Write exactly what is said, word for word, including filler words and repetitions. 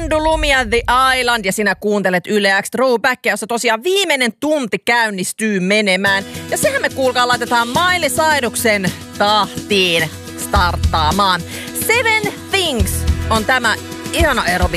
Randu Lumi ja The Island ja sinä kuuntelet Yle X Throwbackia, jossa tosiaan viimeinen tunti käynnistyy menemään. Ja sehän me kuulkaa laitetaan Miley Cyruksen tahtiin starttaamaan. Seven Things on tämä ihana aerobik